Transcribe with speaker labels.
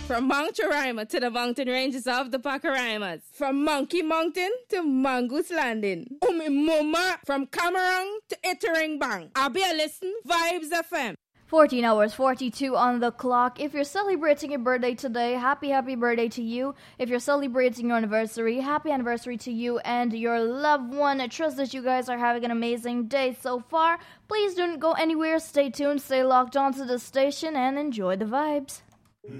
Speaker 1: From Mount Roraima to the mountain ranges of the Pacaraimans. From Monkey Mountain to Mongoose Landing. Umimuma from Camarang to Ittering Bang. I'll be a listen, Vibes FM.
Speaker 2: 14 hours 42 on the clock. If you're celebrating your birthday today, happy birthday to you. If you're celebrating your anniversary, happy anniversary to you and your loved one. I trust that you guys are having an amazing day so far. Please don't go anywhere. Stay tuned, stay locked onto the station, and enjoy the vibes.